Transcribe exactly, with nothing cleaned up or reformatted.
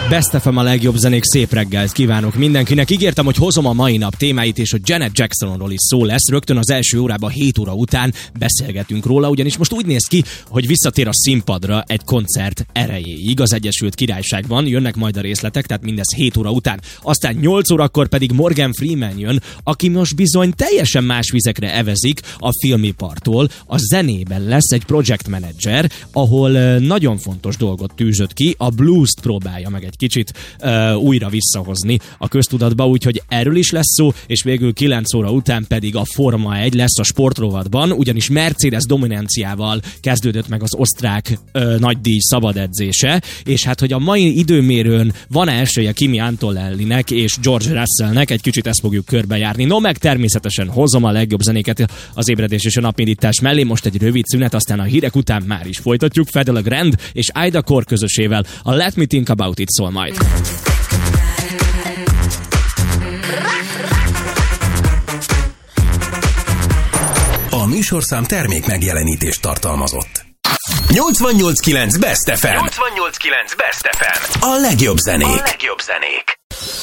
Best ef em a legjobb zenék, szép reggelt kívánok mindenkinek. Ígértem, hogy hozom a mai nap témáit, és hogy Janet Jacksonról is szó lesz. Rögtön az első órában hét óra után beszélgetünk róla, ugyanis most úgy néz ki, hogy visszatér a színpadra egy koncert erejéig az Egyesült Királyságban. Jönnek majd a részletek, tehát mindez hét óra után. Aztán nyolc órakor pedig Morgan Freeman jön, aki most bizony teljesen más vizekre evezik a filmipartól. A zenében lesz egy project manager, ahol nagyon fontos dolgot tűzött ki, a blues-t próbálja meg egy kicsit uh, újra visszahozni a köztudatba, úgyhogy erről is lesz szó, és végül kilenc óra után pedig a Forma egy lesz a sportrovatban, ugyanis Mercedes dominanciával kezdődött meg az osztrák uh, nagydíj szabad edzése, és hát, hogy a mai időmérőn van esélye Kimi Antonellinek és George Russellnek, egy kicsit ezt fogjuk körbejárni. No, meg természetesen hozom a legjobb zenéket az ébredés és a napindítás mellé, most egy rövid szünet, aztán a hírek után már is folytatjuk. Fedele Grand és Aida Kor közösével a Let Me Think About It szól majd. A műsorszám termék megjelenítést tartalmazott. nyolcvannyolc kilenc Best ef em. nyolcvannyolc kilenc Best ef em. A legjobb zenék. A legjobb zenék.